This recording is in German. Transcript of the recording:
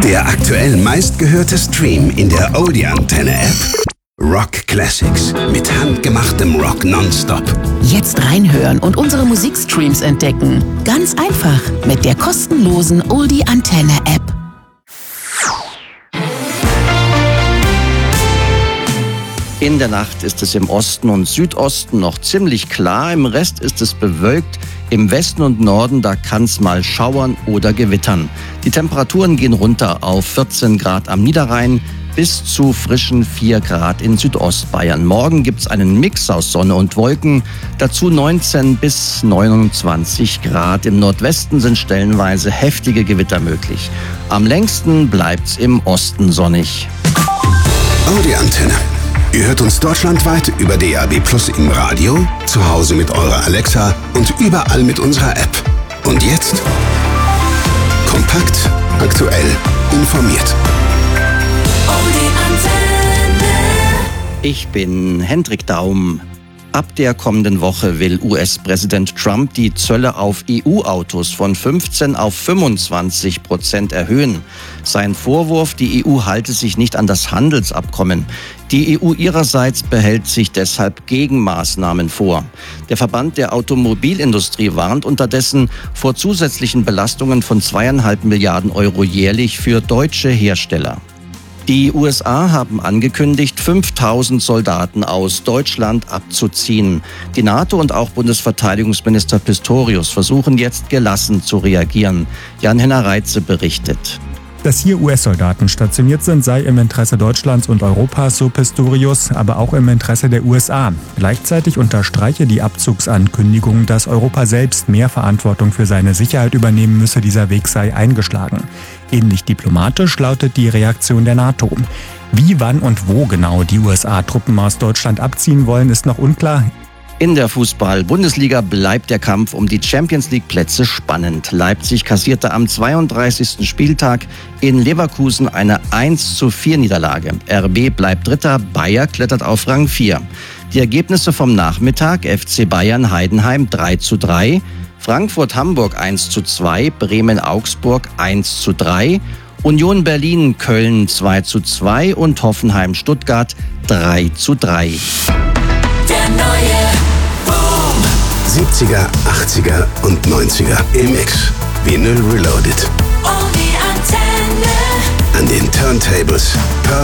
Der aktuell meistgehörte Stream in der Audi-Antenne-App. Rock Classics mit handgemachtem Rock nonstop. Jetzt reinhören und unsere Musikstreams entdecken. Ganz einfach mit der kostenlosen Audi-Antenne-App. In der Nacht ist es im Osten und Südosten noch ziemlich klar, im Rest ist es bewölkt. Im Westen und Norden, da kann es mal schauern oder gewittern. Die Temperaturen gehen runter auf 14 Grad am Niederrhein bis zu frischen 4 Grad in Südostbayern. Morgen gibt's einen Mix aus Sonne und Wolken, dazu 19 bis 29 Grad. Im Nordwesten sind stellenweise heftige Gewitter möglich. Am längsten bleibt's im Osten sonnig. Audi-Antenne. Ihr hört uns deutschlandweit über DAB+ im Radio, zu Hause mit eurer Alexa und überall mit unserer App. Und jetzt kompakt, aktuell, informiert. Ich bin Hendrik Daum. Ab der kommenden Woche will US-Präsident Trump die Zölle auf EU-Autos von 15% auf 25% erhöhen. Sein Vorwurf, die EU halte sich nicht an das Handelsabkommen. Die EU ihrerseits behält sich deshalb Gegenmaßnahmen vor. Der Verband der Automobilindustrie warnt unterdessen vor zusätzlichen Belastungen von 2,5 Milliarden Euro jährlich für deutsche Hersteller. Die USA haben angekündigt, 5.000 Soldaten aus Deutschland abzuziehen. Die NATO und auch Bundesverteidigungsminister Pistorius versuchen jetzt gelassen zu reagieren. Jan-Henner Reitze berichtet. Dass hier US-Soldaten stationiert sind, sei im Interesse Deutschlands und Europas, so Pistorius, aber auch im Interesse der USA. Gleichzeitig unterstreiche die Abzugsankündigung, dass Europa selbst mehr Verantwortung für seine Sicherheit übernehmen müsse, dieser Weg sei eingeschlagen. Ähnlich diplomatisch lautet die Reaktion der NATO. Wie, wann und wo genau die USA Truppen aus Deutschland abziehen wollen, ist noch unklar. In der Fußball-Bundesliga bleibt der Kampf um die Champions-League-Plätze spannend. Leipzig kassierte am 32. Spieltag in Leverkusen eine 1:4-Niederlage. RB bleibt Dritter, Bayer klettert auf Rang 4. Die Ergebnisse vom Nachmittag: FC Bayern Heidenheim 3:3, Frankfurt-Hamburg 1:2, Bremen-Augsburg 1:3, Union Berlin-Köln 2:2 und Hoffenheim-Stuttgart 3:3. Der neue Boom. 70er, 80er und 90er im Mix. Vinyl Reloaded. Audi-Antenne. An den Turntables